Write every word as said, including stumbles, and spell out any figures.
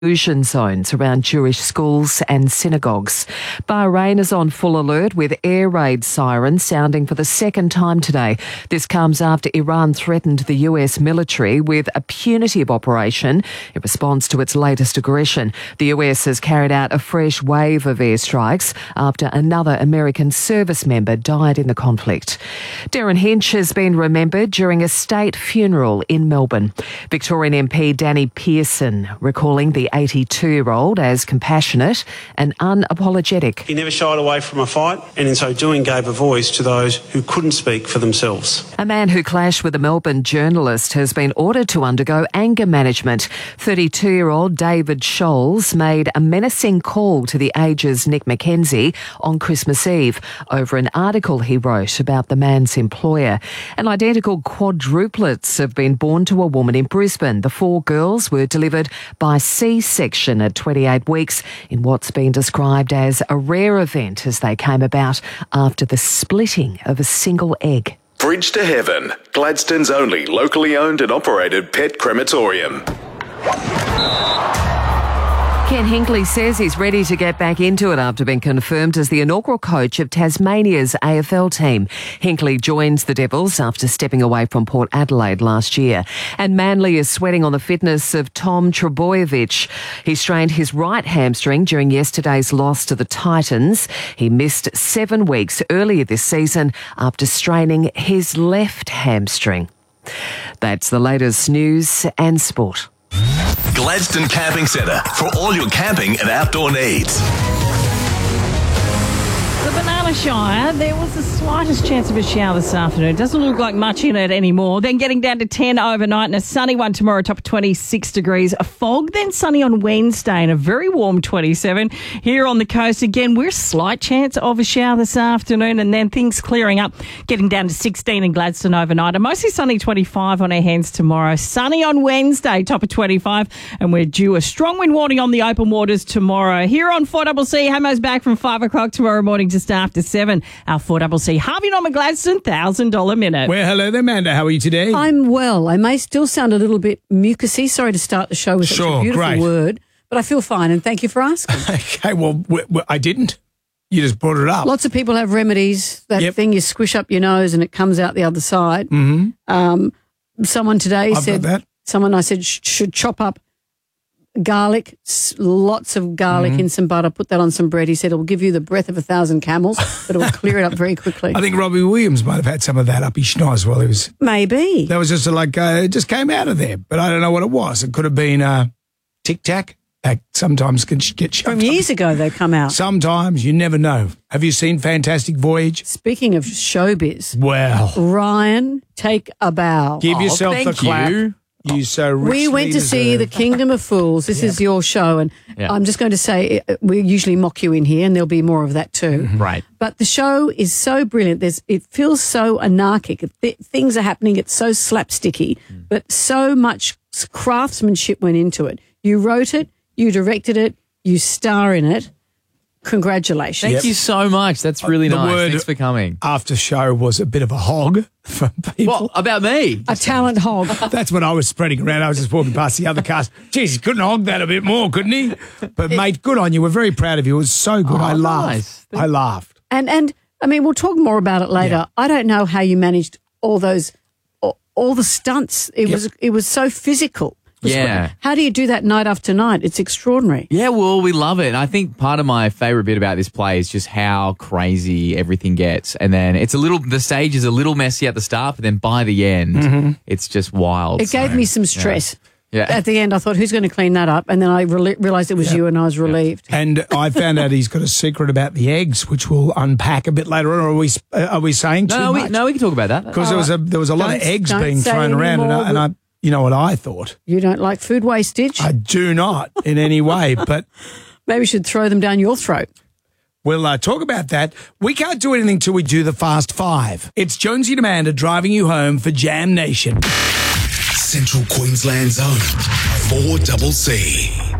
exclusion zones around Jewish schools and synagogues. Bahrain is on full alert with air raid sirens sounding for the second time today. This comes after Iran threatened the U S military with a punitive operation in response to its latest aggression. The U S has carried out a fresh wave of airstrikes after another American service member died in the conflict. Darren Hinch has been remembered during a state funeral in Melbourne. Victorian M P Danny Pearson recalling the eighty-two-year-old as compassionate and unapologetic. He never shied away from a fight, and in so doing gave a voice to those who couldn't speak for themselves. A man who clashed with a Melbourne journalist has been ordered to undergo anger management. thirty-two-year-old David Scholes made a menacing call to the Age's Nick McKenzie on Christmas Eve over an article he wrote about the man's employer. And identical quadruplets have been born to a woman in Brisbane. The four girls were delivered by C-section at twenty-eight weeks in what's been described as a rare event as they came about after the splitting of a single egg. Bridge to Heaven, Gladstone's only locally owned and operated pet crematorium. Ken Hinkley says he's ready to get back into it after being confirmed as the inaugural coach of Tasmania's A F L team. Hinkley joins the Devils after stepping away from Port Adelaide last year. And Manly is sweating on the fitness of Tom Trbojevic. He strained his right hamstring during yesterday's loss to the Titans. He missed seven weeks earlier this season after straining his left hamstring. That's the latest news and sport. Gladstone Camping Centre for all your camping and outdoor needs. The Banana Shire, there was the slightest chance of a shower this afternoon. Doesn't look like much in it anymore. Then getting down to ten overnight and a sunny one tomorrow, top of twenty-six degrees. A fog, then sunny on Wednesday and a very warm twenty-seven. Here on the coast, again, we're a slight chance of a shower this afternoon and then things clearing up, getting down to sixteen in Gladstone overnight. A mostly sunny twenty-five on our hands tomorrow. Sunny on Wednesday, top of twenty-five, and we're due a strong wind warning on the open waters tomorrow. Here on four C C, Hamo's back from five o'clock tomorrow morning just after seven. Our four C C Harvey Norman Gladstone one thousand dollars minute. Well, hello there, Amanda. How are you today? I'm well. I may still sound a little bit mucusy. Sorry to start the show with Sure, such a beautiful great. word, but I feel fine, and thank you for asking. Okay, well, w- w- I didn't. You just brought it up. Lots of people have remedies. That Yep. thing you squish up your nose and it comes out the other side. Mm-hmm. Um, someone today I've said, got that. someone I said sh- should chop up garlic, s- lots of garlic Mm-hmm. in some butter, put that on some bread. He said it will give you the breath of a thousand camels, but it will clear it up very quickly. I think Robbie Williams might have had some of that up his schnoz while he was... Maybe. That was just like, uh, it just came out of there, but I don't know what it was. It could have been uh, Tic Tac. That sometimes can sh- get From shoved years ago they come out. Sometimes, you never know. Have you seen Fantastic Voyage? Speaking of showbiz, Well, Ryan, take a bow. give yourself the thank clap. you. You so richly We went to see The deserve. Kingdom of Fools. This is your show, and Yeah. I'm just going to say uh, we usually mock you in here, and there'll be more of that too. Right. But the show is so brilliant. There's, it feels so anarchic. Th- things are happening. It's so slapsticky, but so much craftsmanship went into it. You wrote it, you directed it, you star in it. Congratulations. Thank Yep. you so much. That's really The nice. word- Thanks for coming. After show was a bit of a hog from people. What about me? A talent hog. That's what I was spreading around. I was just walking past the other cast. Geez, he couldn't hog that a bit more, couldn't he? But, mate, good on you. We're very proud of you. It was so good. Oh, I laughed. nice. I laughed. And, and I mean, we'll talk more about it later. Yeah. I don't know how you managed all those, all, all the stunts. It was, it was so physical. It was- Yeah. How do you do that night after night? It's extraordinary. Yeah, well, we love it. I think part of my favourite bit about this play is just how crazy everything gets. And then it's a little, the stage is a little messy at the start, but then by the end, it's just wild. It gave So, me some stress. Yeah. At the end, I thought, who's going to clean that up? And then I re- realised it was you, and I was relieved. And I found out he's got a secret about the eggs, which we'll unpack a bit later on. Or are we, uh, are we saying too No, we, much? no, we can talk about that. Because there was a there was a lot Don't- of eggs don't being say thrown any around, and more. I, and I, you know what I thought? You don't like food wastage? I do not in any way, but Maybe you should throw them down your throat. we'll uh, talk about that. We can't do anything till we do the Fast Five. It's Jonesy and Amanda driving you home for Jam Nation. Central Queensland's own four C C.